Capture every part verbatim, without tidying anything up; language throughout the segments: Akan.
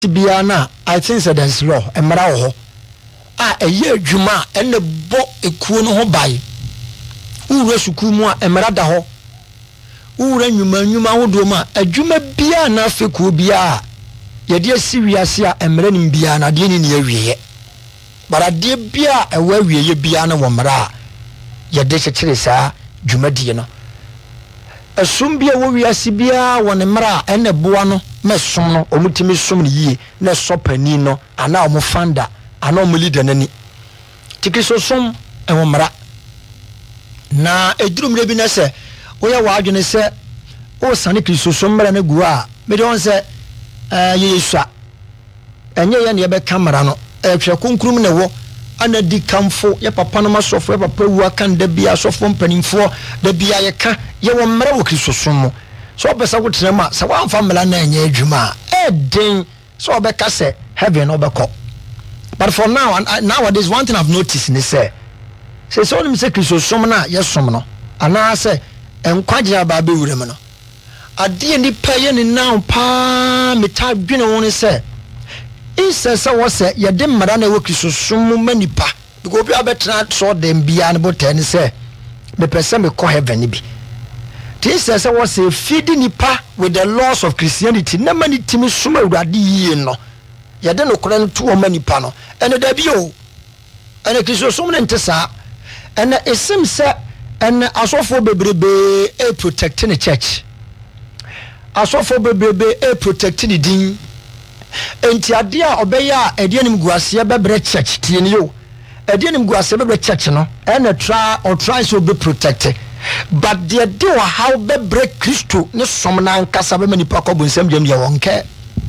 Tibiana, I think that there's law, and Maraho. Ah, a year Juma, and the bo a kuno by. Who resukuma and Maradaho? Who ran you man, you mauduma, a Juma biana fiku bia. Your dear Syria, and Merenin biana, didn't ye. But I dear bia, a where we ye biana wamara. Your desha Juma diano. A sumbia warrior Sibia, one emra, and a buano. Mesono omutimi som ye na sopani no ana omufanda ana omulida nani tikiso som enwomra na edurumre bi na se oya waadwene se o sane kristo som mra na gu a me de on se eh yesua enye ye ne be kamera no ehwe kunkurum ne wo ana di kamfo ye papa no masofo ye papa wu aka nda bia sofo mpanimfo da bia ye ka ye wo mra wo kristo som so pesa wo trema sa wan famila na enye adwuma e den so obeka se heaven obeko. But for now and nowadays one thing I've noticed is say say so nim say Kristo som na yesom no ana say enkwagye ba be wurem no ade ni paye ni now pa meta dwene won say inse say wo say ye de mmara na wo Kristo som manipa because obi abetra so dem bia ne boten say me pese me ko heaven bi. This says I was a feeding nipa with the laws of Christianity. No many timi suma uradi no. Ya de no kora to o mani pa no. And the bio. And the Christian suma ntesa. And it seems say and asofo bebrebe e protecting the church. Asofo bebrebe e protecting the din. Enti ade a obeya ade anim guase bebre church tie ne yo. Ade anim guase bebre church no. And try or try to be protected. But the idea how be break Christo ne somna nkasa be mani pa ko bonsam dem ye wonke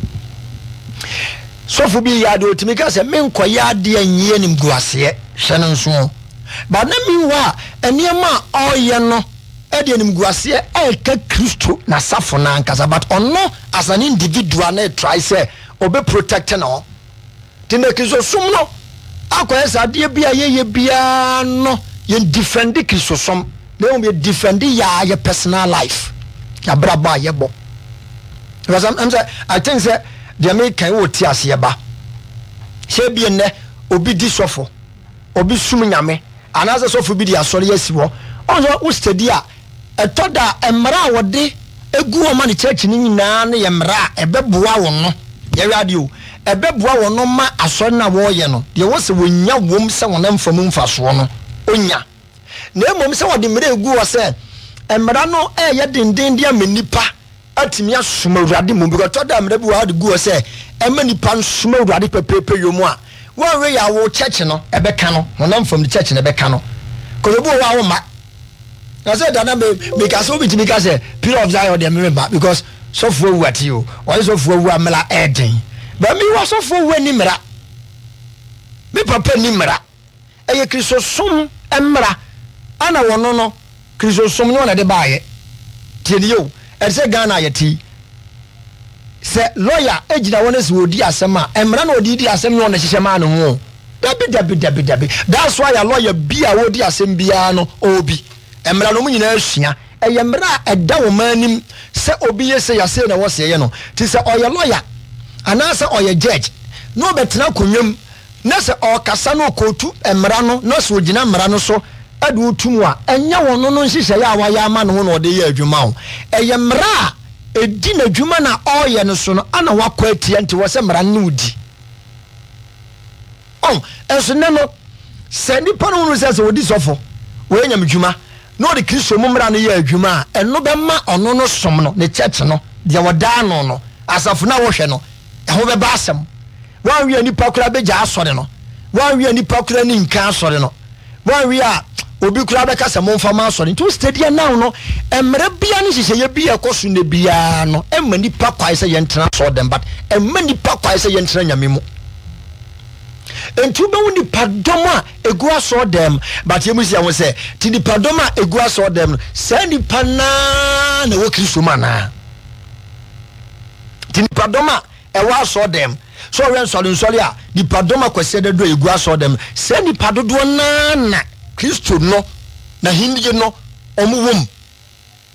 so fu bi ya do timi ka se me nko ya de anyi anim guase hwe no nso but na mi wa eniema oye no e de anim guase e ka Christo na safo na nkasa but onno as an individual na try say obe protect no timi kiso sum no akoyesa de bia ye ye bia no ye defend Christo som. They will be defending ya your personal life. Ya braba yebo. Because I'm, I'm saying, I think that the American will tear siaba. She be ne obi di sofo, obi sumunyame. Another sofo be the asori yesiwo. Also, who study a thought that emra wode egu o man church ni nyina na yemra ebeboa wo no. Ye radio ebeboa wo no ma asori na wo ye no. De wo se wonya wom se wonam fam mfaso no. Onya. Na mom se wode mre egu wo se emra no e ye denden dia manipa atimi asoma urade mom because to da mre bi wo de gu wo se emanipa nsoma urade pepepe yomu a wo we ya wo church no ebeka no wonam from the church no ebeka no ko ebu wo wo ma na say da na me me ka so bitimi ka say period of Zion de member because so for wu ati o o so for wu amela eden but me wo so for wu ni mra me papa ni mra eye Kristo som emra ana wono no Kristo som no na de baaye tieni yo e se Ghana yeti se lawyer ejina wona se odi asema emra na odi di asem no na hihema no ho dabi dabi dabi dabi that's why a lawyer bia odi asem bia no obi emra no munyina asua eye mra eda wo manim se obi ye se yase na wo se ye no ti se oye lawyer ana se oye judge no betena konwam na se o kasa no kotu emra no no se ogina mra no so adu tumwa enya wono no nhihye ya wa ya ma no no de ye adwuma ho eye mra edi na adwuma na oye no so no ana wakọ atie nti wo se mra ne udi oh enso ne no se ni pa no no se se odi sofo we nyam adwuma no de Kristo mu mra no ye adwuma eno be ma ono no som no ne church no de woda no no asafo na wo hwe no eho be ba asem wan wi ani pa kura be ja asore no wan wi ani pa kura ni nka asore no wan wi a obi kura be kasa mo mfa ma asore to stadium now no emre bia ni hihye ye bia koso ne bia no emani pa kwai se ye ntena so dem but emani pa kwai se ye ntena nyame mu entu be woni padoma egu aso dem but ye musia wo se ti di padoma egu aso dem se ni pana na wo Kristo mana ti di padoma e wa aso dem so ren so den so a di padoma kwese de do egu aso dem se ni padodo na na Kristo no na hinje no omuwom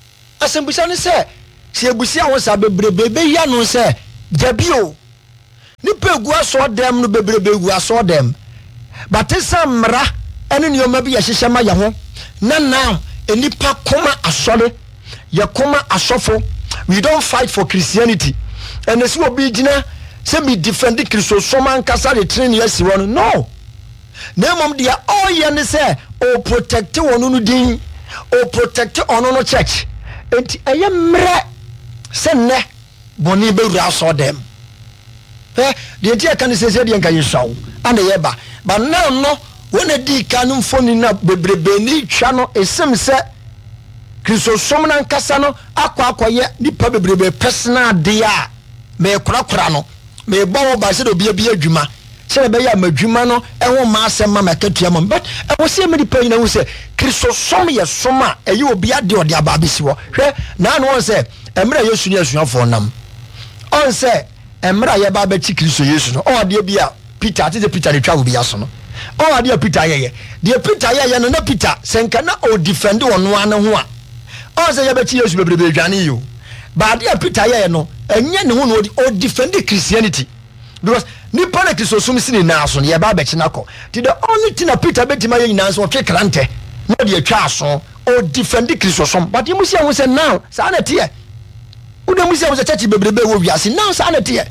asembusa ne se se ebusia wo sa bebrebe be ya no se dabio ni pe gu aso dem no bebrebe gu aso dem but samra ene nioma bi ye hyehyɛ ma ye ho na now enipa koma asɔre ye koma asɔfo. We don't fight for Christianity and esi obi gina say me defend Christosom ankasa de train yes one no na mom dia all ye ne say o protect wonu no din o protect ono no church enti eye mre se ne boni be wura so dem eh de enti aka ne se se de nka yesaw ana ye ba ba now no wona di kanu foni na bebrebe ni twa no esem se Christosom na nkasa no akwa akoye nipa bebrebe personal dia me korakora no me bawo ba se do bia bia adwuma se be ya madwuma no eho ma asem ma makatua mo but e wo se me dipa nyina wo se Christosom ye soma eyi obi ade ode ababisi wo hwe na no won se emra Yesu ni asuafo nam on se emra ye ba ba chi Kristo Yesu no o de bia Peter ati de Peter de twa wo bia so no o ade Peter ye ye de Peter ye ye no na Peter senka na o defend ono an ho a on say yabeti Yesu bebrebe dwane yo but dia Peter ye no enye ne ho no o defend Christianity because nipa na Christosom sini na so ne ye ba bechi nako ti the only thing that Peter betima ye nyina so twe krante na de atwa aso o defend Christosom but you must say say now sa na tie u de must say say church bebrebe wo wiase now sa na tie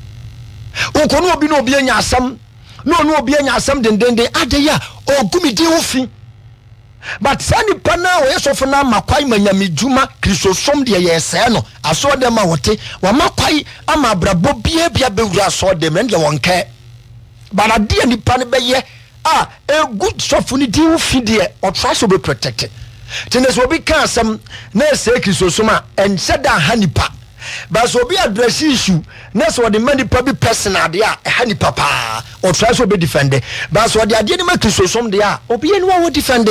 o ko no obi no obi anya asam no no obi anya asam dendende ade ya o gumidi wo fi. But sani pana we sofo na makwai manyame djuma Christosom de ye se no aso dem a wote wa makwai ama brabo bia bia bewura aso dem ne de wonke bana de ni pane be ye ah a good sofo ni di wo fide o try so be protected tenes obi kan asem na se Christosom a ense da hanipa but so be address issue na so de many public personal de a hanipa pa o try so be defend but so de ade ni ma Christosom de a obi eni wo defend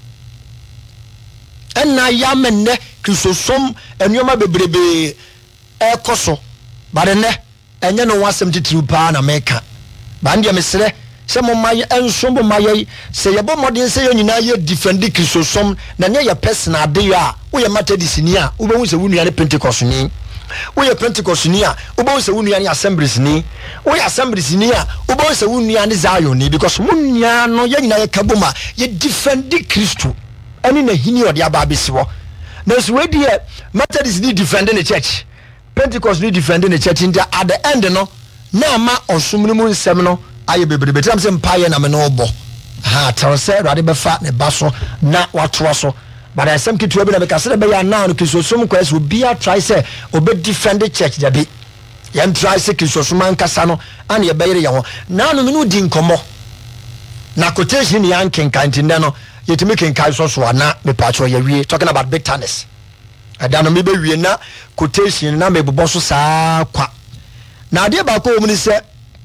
na ya menne Christosom enyoma bebrebe ekoso bare ne enye no wasem titiri pa na meka ba ndia mesere se mo maye enso mo maye se yebo modin se yonyina ye defend Christosom na ne ye personal de ya wo ye Methodist ni a wo be hu se wunu ya ne Pentecost ni wo ye Pentecost ni a wo be hu se wunu ya ne Assemblies ni wo ye Assemblies ni a wo be hu se wunu ya ne Zion ni because wunu ya no ye nyina ye kaboma ye defend Christo ani na hini odi ababisi wo na so we die Methodist ni defend the church Pentecost ni defend the church ntia at the end no na ma osumni mu nsem no aye bebrebe tam se mpaye na me no obo ha tawse rade be fa ne baso na watoa so but asem kitu obi na be kasere be ya na no Christosom kwes obi a try say obe defend the church da bi yan try say Christosom ankasa no an ye be yere ye ho na no me no di nkomo na quotation yan kenkan tinde no yetimi kenkan so so na me patro ye wie talking about bitterness adano me be wie na quotation na me bobo so saa kwa na ade ba ko omni se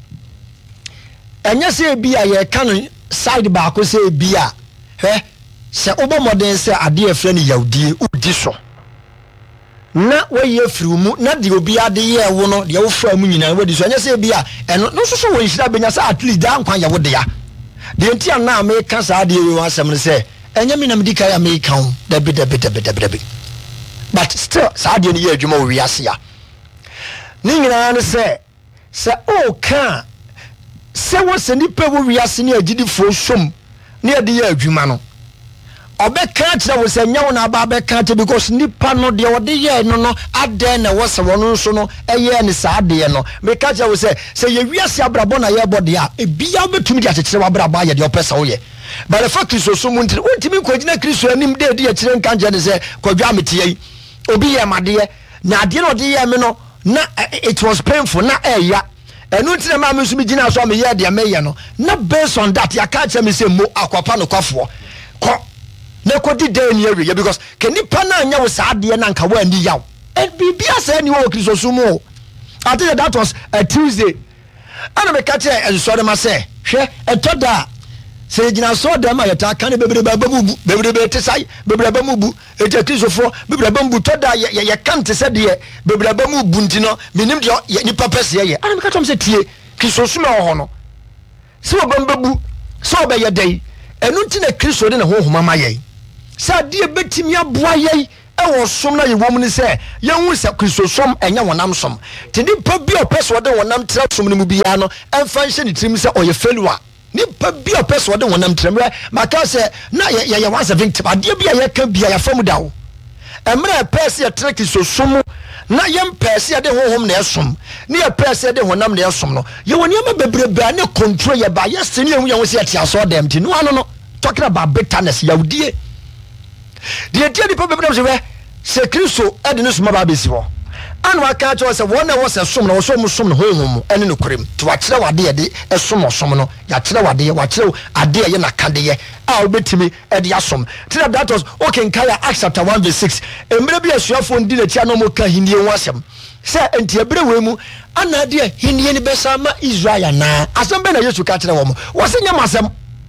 enya se bia ye kan side ba ko se bia he se obo modern se ade afra ni yaudi udi so na we ye firi mu na de obi ade ye wo no de wo fra mu nyina we di so enya se bia eno no so so wo nhira benya sa at least da nkwan ya wo de ya de ntia na me ka sa de we wasem ne se enya mi na me dika ya me kan da bi da bi da bi da bi but still sa de ne ye adwuma wo wiase ya ni nyina ne se se o ka se wo se ni pe wo wiase ne agidi fo som ne de ye adwuma no obeka tira wo se nyawo na ba beka te because nipa no de wode ye no no ade na wo se wono nso no eye ne sa ade no me ka tira wo se se ye wiase abrabo na ye bode a ebia betumi de akekere wa abrabo aye de opesa wo ye but the fact is so muntiri untimi kwagina Kristo anim de de akere nka nje ne se kwadwa metie obi ye made na ade no de ye me no na it was painful na eya enu ntire ma me so mi gina so me ye de me ye no na based on that ya ka tira me se mo akwapa no kwafo ko na kodi day ni awie because kenipa na anya wo saade na nka wa ani yaw e bibia say ni wo Christosom o I think that was a Tuesday ana me catch e so dem say hwe etoda se gina so dem ma yeta kan bebrebe bamubu bebrebe tesai bebrebe bamubu ete Christofo bebrebe bamubu toda ye ye kan te se de bebrebe bamubu ntino minim de ni papa se ye ana me catch am say tie Christosom o ho no se wo bambu se obe ye dai enu ntina Kristo de ne ho homa ma ye sa die betimi aboa ye e wo som na ye wo mu ni se ye hu se Kristo som enya wonam som te nipa bi opeso de wonam tra som ni mu bia no emfa nhye ni trim se oye failure nipa bi opeso de wonam tram maka se na ye ye one seventy ade bia ye ka bia ya fam dawo emre pese ye tra Kristo som na ye pese de honhom na esom ne ye pese de honam na esom no ye woni ma bebrebe ne control ye ba yes ne hu ye wo se ye tia so dem ti no ano no talking about bitterness yawdie the idea the people say we se Kristo e de no soma ba besi ho anu aka cho se wona wo se som na wo so mo som no honhom ene no korem to wa kire wade ye de esom osom no ya kire wade ye wa kire ade ye na kade ye a obetimi e de asom tell that was okay nkaya Acts chapter one verse six emre bi asuafo ndi na tia no mo ka hinie ho asem se enti ebre we mu ana de hinie ni besa ma Israel na asem be na Yesu ka kire wo mo wo se nyam asem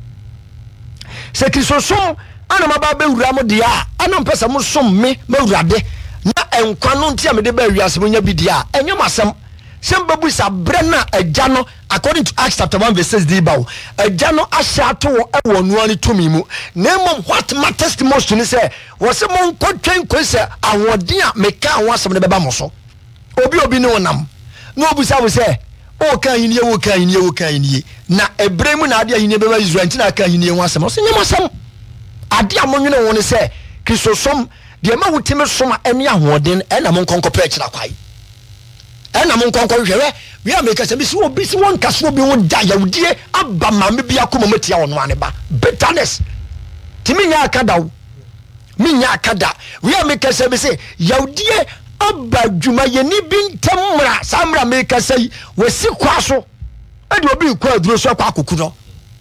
se Kristo som ana maba be wura mo dia ana mpesa mo som me ma wurade na enkwa no ntia me de ba wiase mo nya bi dia enyom asem sem babu sa bre na agya no according to Acts chapter one verse six di bawo agya no ahya to wo e wo nuani tumi mu na mom what matters most ni say wo se mo nkotwen kwese ahoden a meka ho asem ne beba mo so obi obi ne wonam na obu sa wo say o kan yinie wo kan yinie wo kan yinie na ebre mu na ade yinie beba Israel ntina kan yinie ho asem so nyam asem ade amonwene won se Kristo som de ma wutime soma ene ahoden ena mon konko pe kira kwai ena mon konko hwere we ameka se bi si obi si won kaso bi won da yawdie aba mame bi akoma matia wono ane ba bitterness timi nya akada mi nya akada we ameka se bi se yawdie aba dwuma yeni bi ntamra samra meka se wasi kwaso ade obi kwa aduro so kwa akuku no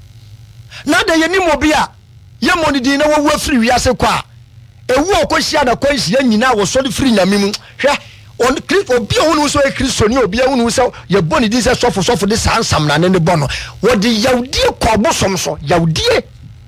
na da yeni mo bi a ye moni di na wo afiri wiase kwa ewu okohia na kwanhia nyina wo so de firi nyamem hwe on Kristo obi ohunu so e Kristo ni obi ohunu so ye boni di se sofo sofo de sansam na ne bono wo de yawdie ko bosom so yawdie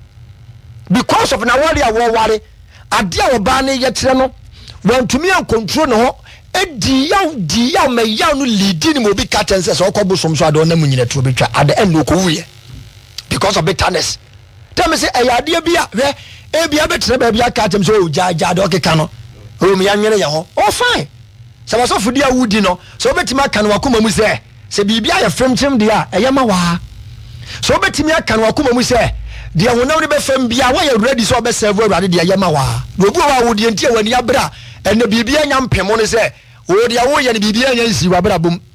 because of na wari a wo wari ade a wo ba ne ye kire no wantumi an control no ho edi yaw di yaw me yaw no leadi ni mo bi ka tense so ko bosom so ade onam nyina to betwa ade en no ko wuye because of bitterness tell me say ayade bia hwe e bia betre ba bia ka tem so ja ja do ke kano o mi yanwere ye ho oh fine so so fudi awudi no so betima aka no akoma mu se se bibia ye femchim dia eyema wa so betimi aka no akoma mu se dia honam ne be fem bia wa ye ready so be serve awurade dia yema wa obu wa wudi entie wani abra ene bibia nya mpemo ne se o dia wo ye ne bibia nya nsi wa bra bom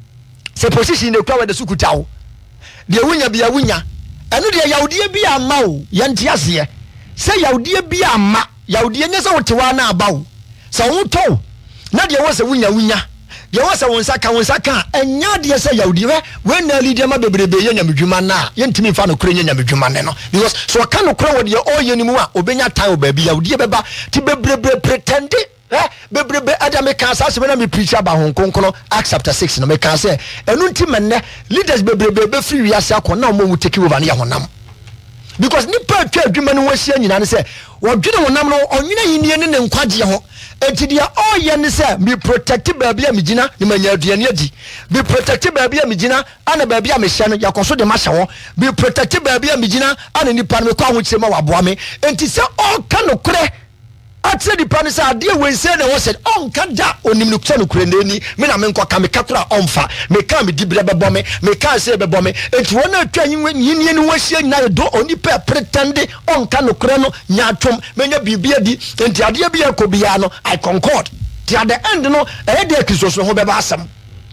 se position ne kwa we de sukutawo dia wunya bia wunya enu dia yawdie bia mawo ye ntiase se yawdie bia ama yawdie nya se wotewa na abawo se woto na de wo se wunya wunya de wo se wonsa ka wonsa ka enya de se yawdie we we na lidia ma bebrebe ye nyamedwuma na ye ntimi fa no kure nya nyamedwuma ne no because so ka no kure wo de o ye ni mu a obenya time ba bi yawdie beba ti bebrebe pretend eh bebrebe adame ka sa se na me preach about hon konkono Acts chapter six no me ka se enu nti menne leaders bebrebe be free wiase akona mo mu take over na ya honam because nipa atwa adwuma no wasia nyina ne se wodwene honam no onwene yinie ne ne nkwaje ho entidia o ye ne se me protect baabia megina ne manya aduane adi be protect baabia megina ana baabia me hye no yakoso de ma hye ho be protect baabia megina ana nipa no me kwa ho kire ma waboa me enti se o ka no kure atre di pani sa ade wense na wo said on ka da onim no kusa no kure nani me na me nkwa ka me kakura onfa me ka me di bre bebo me me ka se bebo me enti wona atwa yinie ni wahia nyina do oni pe pretend on ka no kure no nya atom me nya bibia di enti ade bia ko bia no I concord ti at the end no e de Kristo so ho beba asem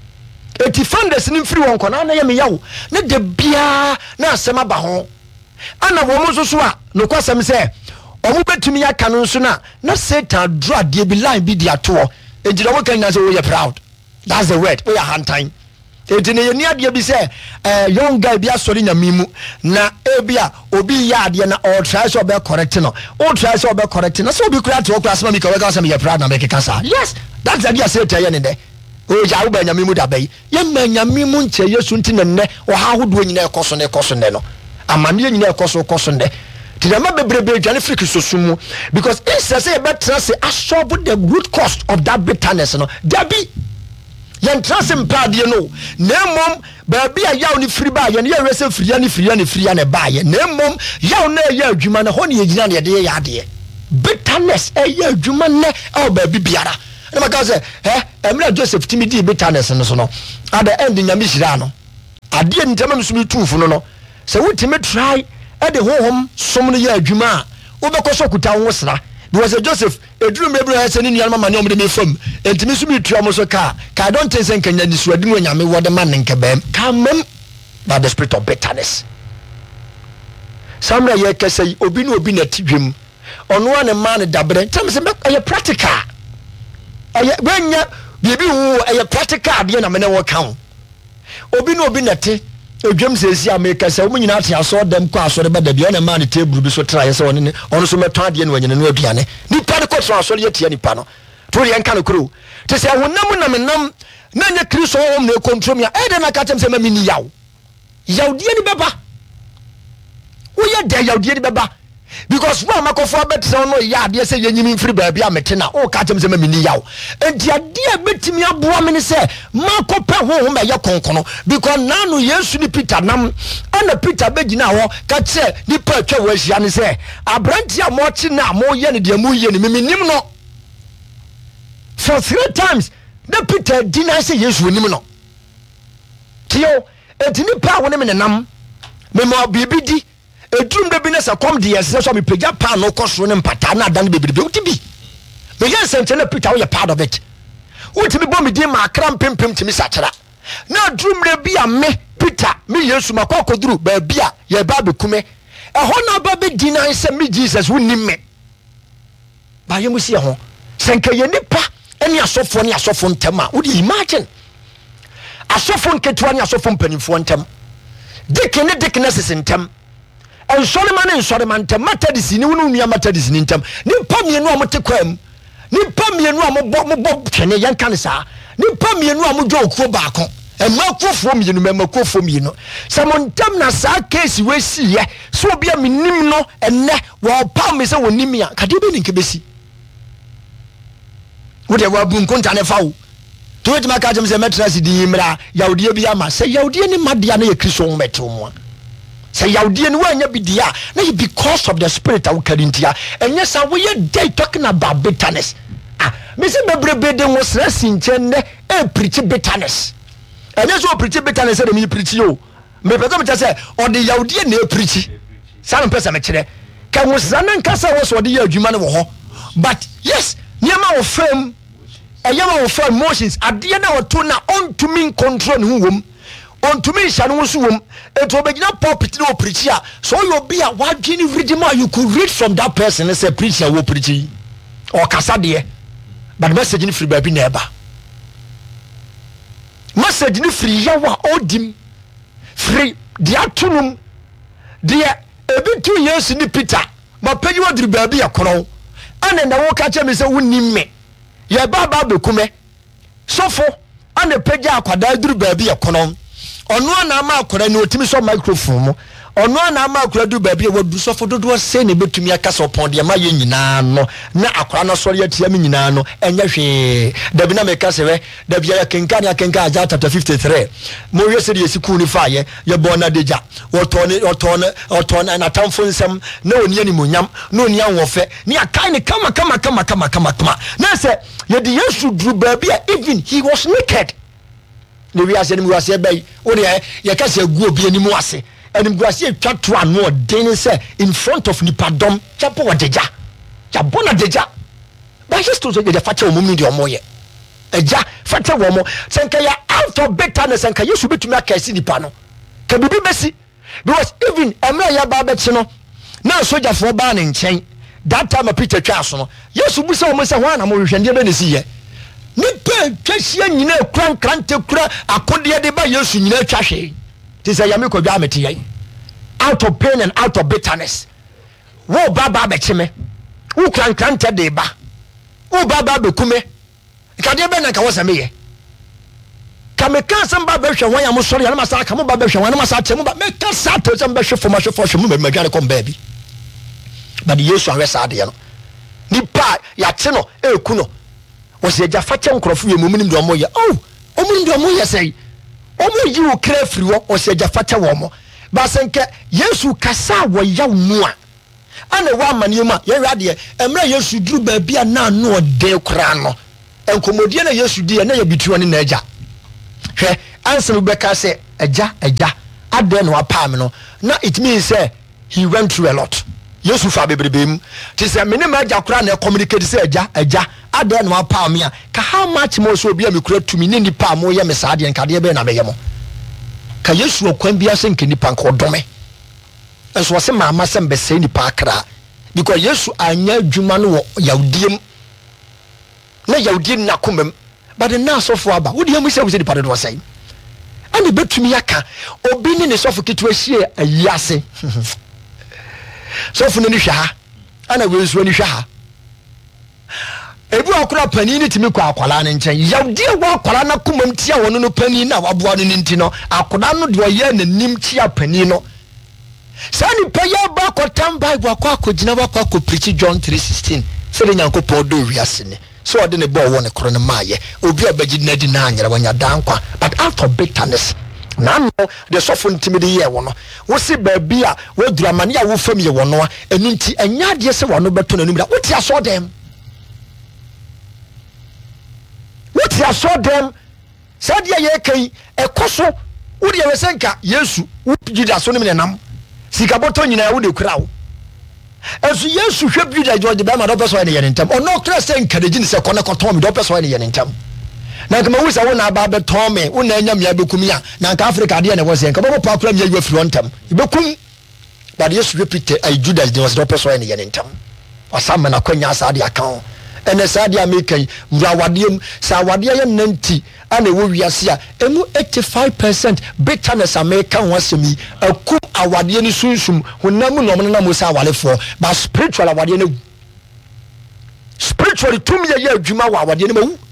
enti funders ni mfiri won kona na ye me yawo ne de bia na asem aba ho ana wo mo so so a no kwasem se omu betumi aka no nso na na Satan draw de bi line bi dia to ejira wo kan na say we are proud that's the word we are hantan etine ye ni ade bi say eh young guy bi asori nya mimu na e bia obi ya ade na all try so be correct no all try so be correct na so obi kura to kura asema mi ka we ka say me proud na make kasa yes that's the idea Satan ye ne de o ja wo ba nya mimu da bai ye ma nya mimu nche Yesu ntine ne o ha hodo nyina ekoso ne ekoso ne no amane nyina ekoso ekoso ne Tidama bebrebe dwane friki sosumu because it says say better say absorb the root cause of that bitterness no dabi yen trance mpade no nemom baabi a yaw ni free ba yen ye rese free ani free ani free ani ba ye nemom yaw na ye adwuma na ho ne yegina ne de ye ade bitterness eh ya adwuma ne e ba bibiara na maka say eh emra Joseph timidi bitterness no so no at the end nyame hira no ade ntama no so mi tufu no no se wutime try e de honhom som no ya adwuma a wo be koso kuta wo sra because Joseph eduru mebru ha se ni nuan mama ne omde me fam entimi so mi tua mo so ka ka I don't think say kanya ni so adimu nyame wo de man nke bam ka mam by the spirit of bitterness. Samra ye kese obi no obi na tidwem ono ane man dabre tell me say e practical e wenya bibi wo e practical de na me ne wo kan obi no obi na te edwem sesi America se wo nyina ate aso dem kwa aso de bada bi na man table bi so tra ye se won ne ono so meto ade ne wanyene no aduane nipa de ko so aso ye tie nipa no to ye nka no kro te se wonam na menam na nya Kristo wo na control me e de na ka tem se ma mini yaw yaw die ni beba wo ye de yaw die ni beba because one makofo abetre no ya ade se yenyimi mfiri baabi amete na o ka tem se ma mini yaw enti ade betimi aboa me ne se makopa ho ho ma ye konkono because nanu Yesu ni Peter nam ana Peter begina ho ka che ni pa atwa wo ahia ne se abranti a mo chi na mo ye ne de mu ye ne miminim no for three times the Peter deny say Yesu nim no tio enti ni pa wo ne me nam me mo bibi di edrum de bi na se kom de yes so me pega pa no koso ne mpata na adan bebrebe uti bi me yan sente na Peter we part of it uti bi bom di ma kram pempem timi sachara na drum de bi a me Peter me Yesu makokoduru ba bia ye ba bekume e ho na ba be deny se me Jesus woni me ba ye musi ho senka ye nipa eni asofo ne asofo ntema udi imagine asofo nketwa ne asofo mpanimfo ntem dikene dikene sese ntem en sori man en sori man ntem matadisi ni wonu nua matadisi ni ntem ni pa mienu a mote kwam ni pa mienu a mo mo bo twene yan kan sa ni pa mienu a mo dwo okuo baako e makofo mienu me makofo mienu se mo ntem na sa case we si ye so obi a minim no enne wo pa me se wonimi a kade be ni nkebesi wo de wa bu nkonta ne fawo to wetima ka jem se metrasi di mra yawdie bi ama se yawdie ni madia na ye Kristo wo meto mo se yawdie ni wanya bidia na ye because of the spirit of karintia enye sa we ye day talking about bitterness ah me se bebrebe de wo stress nchen ne e preach bitterness enye so preach bitterness de me preach yo me pese me se o de yawdie na e preach sa me pese me kire ka wo sanan kasa wo so de ye adwuma ne wo ho but yes niema wo frame eyama wo for emotions ade na oto na on to me control ne wom on to me hya no so wom eto obegina pulpit no preach a so you be a wadwini redeem you could read from that person say preacher wo preach or kasa de but message ni free baby na eba message ni free yawa odim free dia tunum dia ebi tu Yesu ni Peter ma pagi wadru baby akono ane na wo ka che me say wonni me ye baba bekume sofo ane pagya akwada duru baabi ekono ono na ama akwada ni otimi so microphone mo ono na ama akwada duru baabi wadu sofo dodo se ne betumi akasa opon de ma ye nyina no na akwada no sori atia me nyina no enya hwe dabi na me kase we dabi ya kenkan ya kenkan aja chapter fifty-three mo we se de siku ni fa ye ye bona deja otone otone otone na tamfo nsem na oni ani monyam na oni anwofe ni akai ni kama kama kama kama kama kama na se ye de Yesu dru baabi even he was naked ne wi ase ni wi ase bai o de ye kase agu obi ani mu ase anim gu ase atwa to ano den se in front of nipadom chapo wadeja chabona deja ba just so de facha omum ni de omoye eja facha wo mo senka ya out of bitterness senka Yesu betumi akasi nipa no ka bibi besi because even emre ya ba bechi no na soja fo ba ne nchen that time Peter twa so no Yesu busa wo mo se ho ana mo hwehwende be ne si ye nipa twahia nyina kran krante kura akode de ba Yesu nyina twahwe ti say yame ko dwa mete ye out of pain and out of bitterness wo baba bechi me wo kran krante de ba wo baba bekume kade be na ka wo same ye kame kan sam ba be hwe won ya mo sori ya na masa ka mo ba be hwe won na masa temu ba me ka sa to sam be hwe fo ma hwe fo hwe mo me madwane kom ba bi but Yesu anwesa ade no nipa ya te no eku no wo se ja fache nkrofo ye muminim de omo ye oh omunim de omo ye sei omo yi wo kra firi wo wo se ja fache wo mo ba senke Yesu kasa wo yaw no a ana wa maniema ye wade emra Yesu duru ba bia na no de kura no enkomodie na Yesu die na ye bituo ne na agya hwe answer be ka say agya agya ade no apam no na it means say he went through a lot. Yesu fa bebrebe ti say me ne ma agya kura na communicate say agya agya ade no apam me ka how much more so bia me kura tumi ne nipa mo ye me sa ade nka de be na be ye mo ka Yesu okwan bia se nke nipa nka odome enso wase mama se mbese nipa akra because Yesu anya adwuma no wo yawdiem na yawdiem na komam but na asofo aba wo de amu se wo se nipa de do say ani betumi aka obi ne ne sofo kitu ahie ayiase sofo ne ni hwa ha ana wensuo ni hwa ha ebu akura pani ni timi kwa akwala ne nchen yawde wa akwala na komam tia wono no pani na waboa no nti no akoda no de oye na nim tia pani no sani paya ba ko tamba gwa kwa akogina ba kwa ko preach John three sixteen se de Nyankopon do wiase ne so ode ne bo wo ne koro ne maaye obi abagina di na anyera wanya dankwa but out of bitterness na no de sofo ntimi de ye wo no wo se ba bi a wo duramane a wo fam ye wo no enu nti anya de se wo no beto na numra wo ti aso dem wo ti aso dem sadia ye kai ekoso wo de we senka Yesu wo Judas so ne menam sika boto nyina wo de kura wo esu Yesu hwe Judas George be ma do peso ne ye ntam ono kra se nkadeji ne se kone koton me do peso ne ye ntam na kama wo sa wo na ba beton me wo na anya me abekumi a na nka Africa de ne wo se nka bo pa kura me ayu afiri ntam bekum but Yesu repeat ai Judas de was do peso ne ye ntam wasam na kwanya sa de akan ene sa de American wura wadiem sa wade ye ninety ana wo wiase a emu eighty-five percent bitterness American wasemi akum awade ni sunsum honam no no na mo sa walefo but spiritual awade na spiritually tumi ye adwuma wa awade ni mawu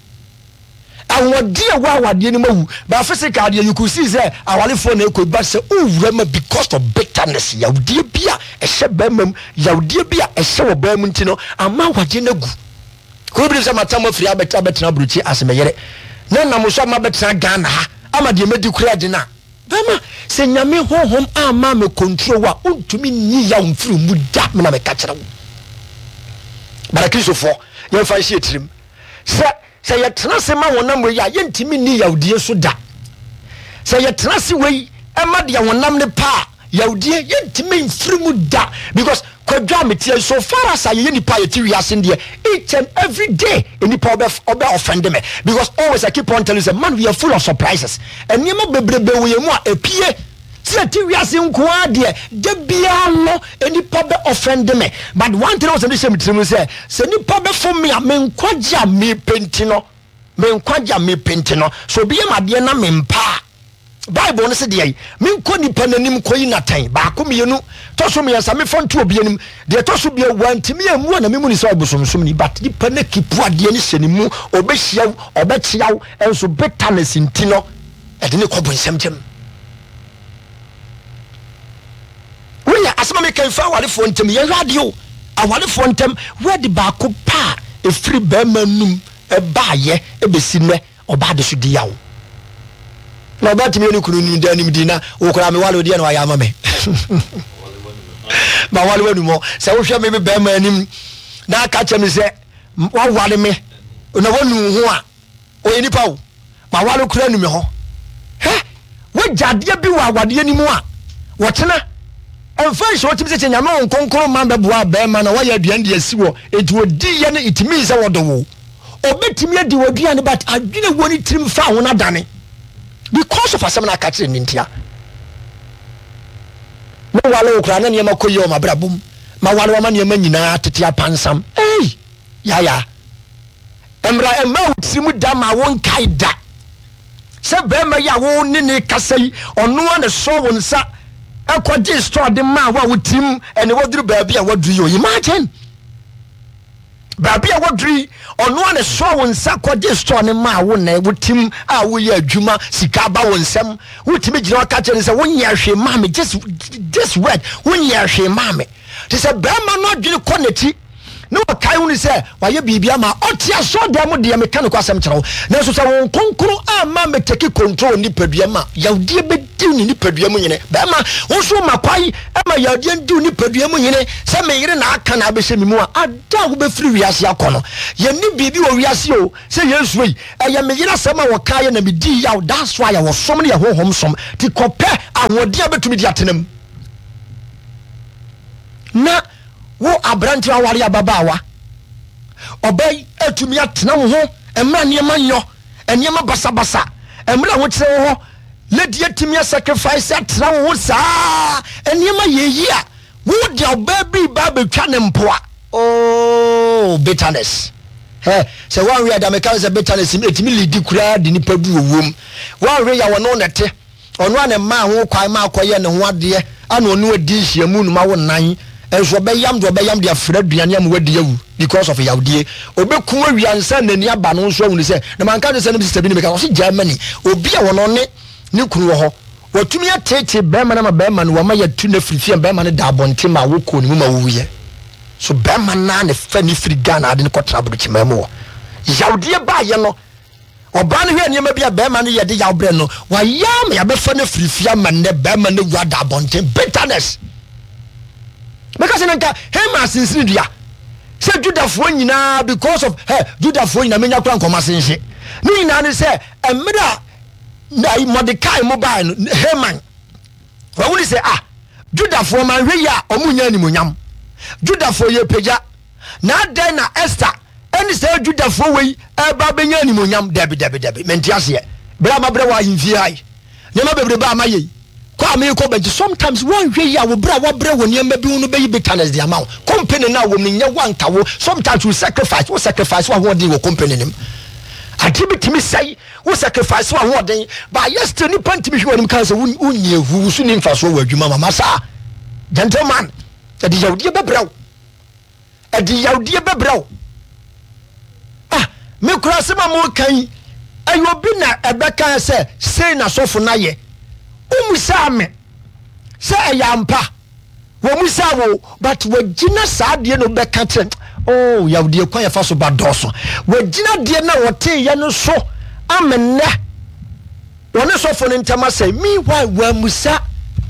awade wa awade ni mawu but physical you could see say awalefo na ekoi but say owura because of bitterness yawde bia ehye bamam yawde bia ehye wo bam ntino ama awade na gu ko bi se matamo firi abeta betena bruchi asemeyere na na mo so ma betena Ghana ha ama de medi kura de na bema se nyame honhom ama me control wa untumi ni ya umfiri mu da me na me ka kire wo bara Kristofo ye fa hie tirim se se ye tena se ma wonam we ya ye ntimi ni yawdie so da se ye tena se we e ma de wonam ne pa yawdie ye ntimi mfiri mu da because kwadwa metie so far as aye nipa ye ti wiase de each and every day nipa obe obe offend me because always I keep on telling you man we are full of surprises and niam bebrebe we mu a epie ti ti wiase nko ade de bia no nipa be offend me but one thing was the same to me say se nipa be for me me nkwaja me penti no me nkwaja me penti no so bia made na me mpa Bible no se de me nko nipa nanim koyi natan ba ko mienu to so me yansa me fonto obi anim de to so bia wantimi amu na me mu ni so obosomsom ni but nipa na kipu ade ni hyenimu obehia obechiaw enso bitterness ntino e de ne ko bonsam tem we ya asema me kan fa wale fo ntem ye radio awale fo ntem we de ba ko pa e free ba manum e baaye e besi ne oba de so di yawo na ba timi ni kunu ni danim dina wo kura me wale odi na wa ya mame ba wale wanu mo se wo hwe me be ba manim na aka che me se wa wale me na wonu ho a o yeni pa wo ma wale kura nu me ho he wo jade bi wa wade ni mu a wo tena emfa so timi se nyame on konkoro man be boa ba ma na wa ya aduan de asi wo enti odi ye ne itimi se wo do wo obetimi adi wo aduan but adwene wo ni tirim fa ho na dane because of asem na catch nintia no wale okra na niam akoyi o mabrabum ma wale wa ma niam nyina tete apansam eh ya ya emra emma utimu da ma won kaida se be ma ya wo ni ne kasai ono na so won sa akwaje store de ma wa wutim ene woduru baabi a woduru yo imagine baabi a woduri ono na so won sa kwaje store ne ma wo na wutim a wo ye adwuma sika ba won sem wutimi gina ka kire se won ye ahwe ma me just this word won ye ahwe ma me te se ba ma no adwene koneti no kai hu ni say waye bibia ma otia so da mo de mechanic asem kyerɛw na so say won konkro ama me take control ni padua ma yawde be diw ni padua mu nyene ba ma wo so makwai ama yawde diw ni padua mu nyene say me yire na aka na be hye me mu a ada wo be firi wiase akono ye ni bibi wo wiase o say Yesu yi eye me yire asem a wo kai na me di yaw that's why ya wo som ne ye honhom som ti kopɛ awode abetumi di atenam na wo abranti awari ababawa obey etumi atena wo ho emra niema nyo eniema basa basa emra wo kire wo lady etumi sacrifice atena wo saa eniema yeyi a wo de obabi ba betwa ne mpoa oh bitterness eh se one we da meka se bitterness etumi lidi kura de nipa du wom one we ya wo no nete ono ane ma ho kwai ma akoye ne ho ade ana onu adi hyiamu no ma wo nan enso be yam do be yam de afra duane am wadi yawu because of yawdie obeku awiansa nani aba no nso ahunu se na manka de se no sister bi ne meka so Germany obi a wono ne ne kunu ho watumi atete be ma na ma be ma no ma ya tu na frifia be ma ne da bonte ma wo ko ni mu ma wo ye so be ma na ne fa ni firi Ghana ade ne kotra bodo chima mu yawdie ba ye no oba ne hwe niam bia be ma ne ye de yawbre no wa yam ya be fa ne frifia ma ne be ma ne wa da bonte bitterness because nka hema sinsiri dia se judafo nyina because of hey judafo nyina menya kura nkoma senhye ni nyina ne se emra na Mordecai mobile no Haman wa woni se ah judafo man hwe ya omunya ni monyam judafo ye peja na den na Esther eni se judafo wei e ba benya ni monyam dabi dabi dabi mentiase ye bra ma bra wa himfi ai nyama bebre ba amaye kwa me ko benji sometimes one hwe ya wo bra wo bra woni amba bi unu be yi bitterness the amount company na wo mnya wanka wo sometimes you sacrifice wo sacrifice wo hodi wo company nim atibitimi sai wo sacrifice wo hodi ba yesterday ni pantimi hwe wonim kan se unye hu su ni mfaso wo adwuma mama sa gentleman edi yawdie bebraw edi yawdie bebraw ah me kura se ma mo kan ayo bi na ebeka se sei na sofo na ye umusame se ayampa wo musawo but wagina saade no beka tre oh yawde kwan ya faso badoso wagina de na wote ye no so amenne wona so fo no ntama say me why wa musa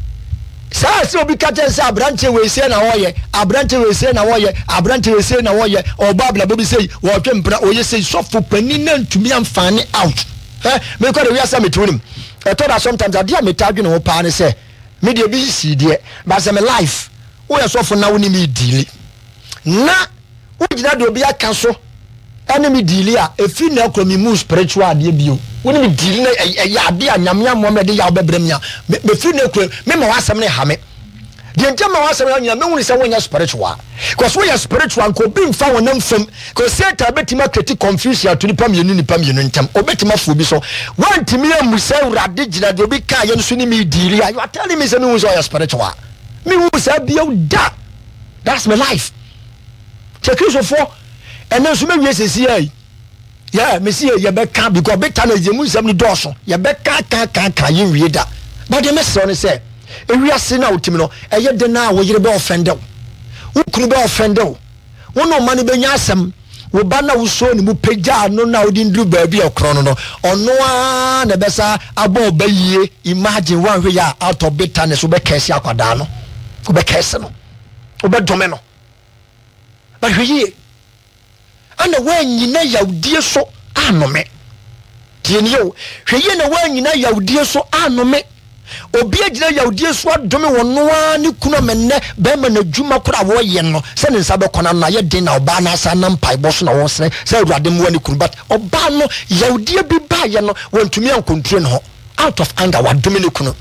sa se obi ka ten say abranche we se na woye abranche we se na woye abranche we se na woye obabla bobi say wo twempra oye say so fo pani na ntumi amfane out eh me ko de wi asa metunim I told her sometimes I dear me tag no pa ne say me de bi si de but say me life wo so for na wo ni me deal na wo gina de obi aka so ene me deal a efi na akro me mu spiritual de bio wo ni me deal na ya de anyame amom me de ya obebrem ya me fi na akro me ma wasem ne ha me de ntama wasem na me hu ni say wo nya spiritual because wo ya spiritual ko bi mfa wo nam fam because Satan betima kreti confusion to ni pam yenu ni pam yenu ntam obetima fu bi so wantimi amusa urade gina de obi ka ye no so ni me deal ya you are telling me say me hu so ya spiritual me hu say bi o da that's my life check you so for and then so me we say see yeah me see ye be ka because beta na ye mu sam ni doso ye be ka ka ka ka ye wie da but the message on say ewi ase na otimi no eye de na wo yire be offend wo kunu be offend wo no ma ne be nya asem wo ba na wo so ni mu peja no na wo di ndru ba bi okro no no ono a na be sa abo ba yie imagine one way ya out of bitterness wo be kese akwada no wo be kese no wo be dome no ba hwe ana wanyina yawdie so anome tieni yo hwe na wanyina yawdie so anome obi agina yawdie so adome wono a ne kuno menne be ma na dwuma kura wo ye no se ne nsa be kona na ye den na oba na asa na mpai bo so na wo sere se awurade mo ne kunu but oba no yawdie bi ba ye no wontumi ankontrol no out of anger wadome ne kuno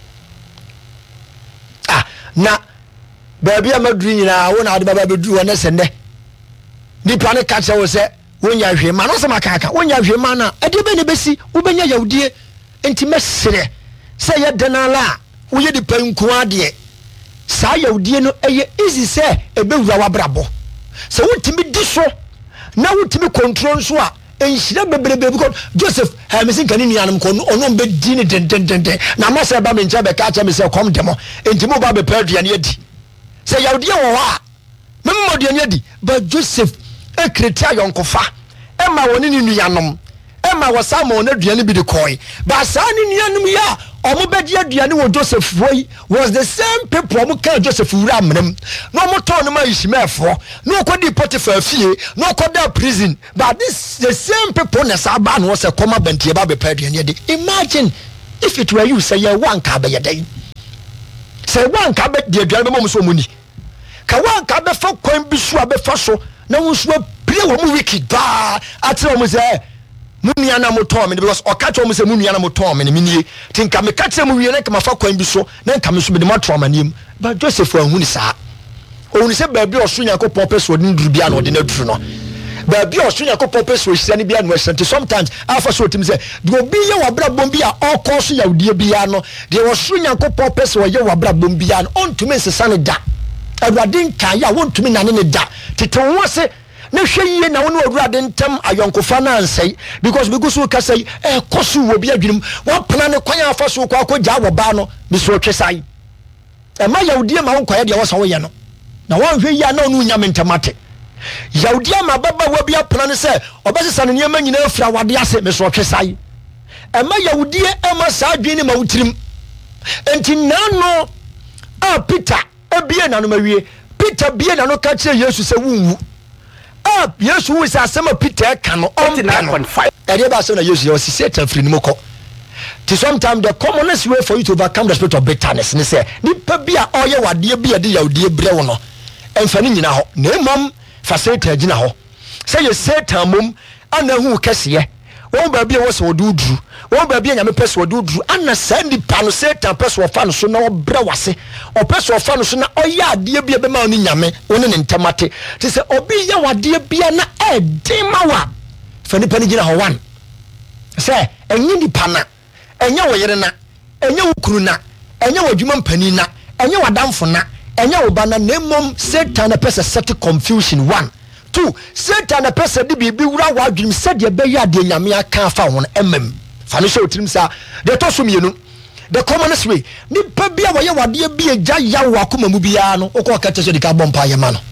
ah na baby amadru nyina wo na ade baba bedru wona se ne ni plane ka che wo se wonya hwe ma no se makaka wonya hwe ma na ade be ne besi wo benya yawdie enti mesere se ye denala wo ye di panku ade sa yawdie no eye easy se ebewura wabrabo se wotimi di so na wotimi control so a enhira bebrebe because Joseph ha mesin kan ni anam ko ono be di ni den den den na ma se ba me ncha be ka cha me se kom demo enti mo ba be pa aduane adi se yawdie wo a memo aduane di but Joseph e kreti ayonkofa e ma woni ni nuanom e ma wasama wona aduane bi de koi ba sa ni nuanom ya omo bedi aduane wo Joseph foi was the same people omo kan Joseph wura amnem no omo ton no ma Ishmaelfo no okodi Potiphar fie no okoda prison but this the same people na sa ba no se koma bantie ba be pa aduane de. Imagine if it were you say you wan ka be yedai say wan ka be de aduane be mo so muni ka wan ka be fa kwan bi so abefa so na wo so pire wo mu wicked ba atre wo say munua na moto me because o catch wo say munua na moto me nie tinka me catch mu wie na ka mafa kwan bi so na nka me so be de moto amanim but Joseph ahuni sa ohuni say ba bi oso Yakobon peso de nduru bia na ode na duru no ba bi oso Yakobon peso hia ne bia no asante sometimes afa so tim say de obi ye wabra bom bia o ko so yawdie bia no de oso Yakobon peso ye wabra bom bia no ontumi sesa ne da awurade nka ya wontumi nane ne da tete wo se na hweye na wonu awurade ntam ayonkofa na ansai because because we kasai e kosu wo bi adwunim wo pena ne kwan afa so kwa akogya wo ba no bi so twesai e ma yawdie ma won kwaya de wo so wo ye no na won hweye na onu nyame ntamate yawdie ma baba wo bi apena ne se obesesa ne niam nyina afira wade ase bi so twesai e ma yawdie e ma sa adwini ma wutirim enti nano a Peter ebie nanu mawie Peter bie nanu ka kire Yesu se wunwu ah Yesu wu se asema Peter ka no on nine point five ade ba se na Yesu yo Satan free nimoko ti sometimes the commonest way for you to overcome the spirit of bitterness ne say ni pa bia oye wade bia de yawde bre wo no emfani nyina ho na emom fa Satan gina ho say ye Satan mom ana hu kese won ba bia wo se woduduru won ba bia nyame pese woduduru ana sandi pano Satan pese wo fa no so na wo bre wase o pese wo fa no so na oya ade bia be ma oni nyame woni ne ntamate ti se obi ya wade bia na e din mawa fa ni pani gina ho one se enyi ni pana enye wo yere na enye wo kuru na enye wo dwuma mpani na enye wadamfo na enye wo bana na mom Satan na pese set confusion one two Satan na pese de bibi wura wadwum se de be ya de nyame aka fa won emem fa no so tirim sa de to so mienu the commonest way ni pa bia wo ye wade bia gya ya wo akoma mu bia no okọ ka tese de ka bompa ye ma no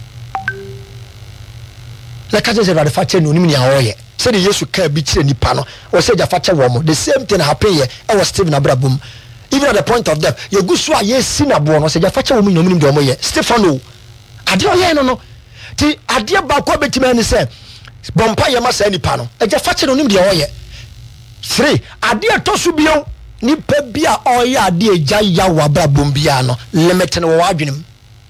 la ka tese de fa che no nim ni ahoye se de Yesu ka bi kire nipa no o se ja fa che wo mo the same thing happen here e was Stephen Abrabum even at the point of death ye gusu a ye sinabo no se ja fa che wo mo nim de o mo ye Stephen ade o ye no no ti ade ba ko betima ni se bompa ye ma sa nipa no e ja fa che no nim de o ye three ade to so bio ni pa bia o ye ade eja ya wa bra bombia no limit no wa adwenem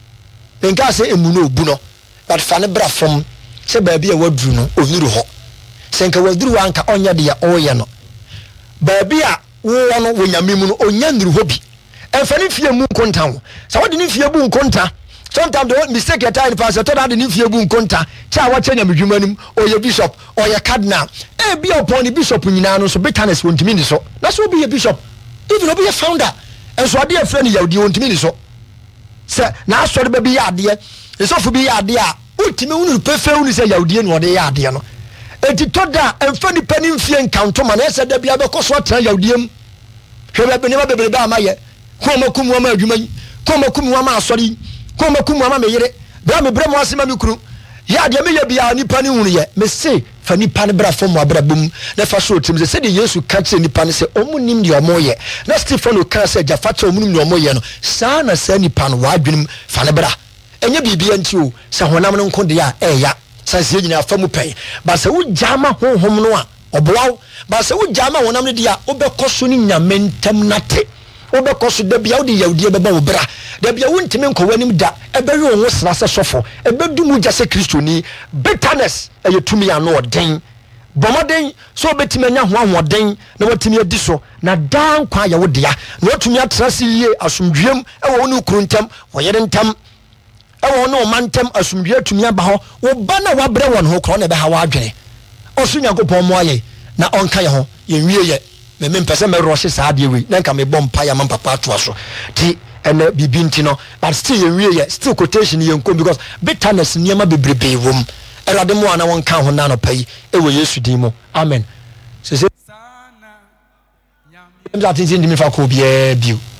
enka se emu no obu no but fa ne bra from se ba bia waduru no onuru ho se nka waduru anka onya de ya o ye no ba bia wo no wo nyame mu no onya nuru ho bi enfa ne fie mu nkonta ho sa wode ne fie bu nkonta sometimes the mistake at time pass to that the fie bu nkonta cha wa chenya medwumanim oye bishop oye cardinal e bi upon the bishop nyina no so bitterness wontimi ni so na so be a bishop even obi a founder and so ade afre ni yawdi wontimi ni so se na so de be ya ade e so fu bi ya ade a ultimi unu pefe unu se yawdi no de ya ade no enti to da emfa ni pani mfie nkanto ma na se da bia be koso tra yawdiem hwe be ne ma bebere ba amaye ko makum wa ma adwuman ko makum wa ma asori ko makum wa ma meyere bra me bra mo asema me kuru ya de me ya bia ni pani hunu ye me se fa ni pani bra fo mo abra bum na fa so tim se de Yesu ka kire ni pani se omunim de omo ye na Stephen ka se ja fa che omunim de omo ye no sa na sa ni pani wa adwenim fa ne bra enye bibia nti o se honam no nko de ya e ya sa se nyina fa mu pen ba se wo jama honhom no a oboaw ba se wo jama honam ne de ya obekoso ni nyamentam nate obekoso de bia wo de yawdie beba wo bra de bia wontime nkwanim da ebewe wo sra se sofo ebedu mu jase Kristo ni bitterness eyetumi ano oden bomoden so obetime nya ho ahoden na watimi adi so na dan kwa ya wo dia na watumi atrase yie asomdwem ewo wo no kuruntam wo yere ntam ewo no mantem asomdwe atumi aba ho wo ba na wabre won ho kro na be ha wa adwene osu Yakobon mo aye na onka ye ho ye wie ye me me pese me roche sa de we na nka me bom pa ya man papa to aso ti ene bibinti no but still ye wie ye still quotation ye nko because bitterness niema bebrebe wom erade mo ana won ka ho na no pai e wo Yesu din mo amen se se sana nyame mza tintin dimi fa ko bia biu